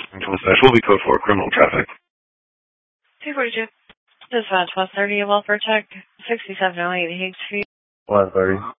Dash will be code 4 criminal traffic. 242. Dispatch 130, welfare check, 6708 Hague Street. 130.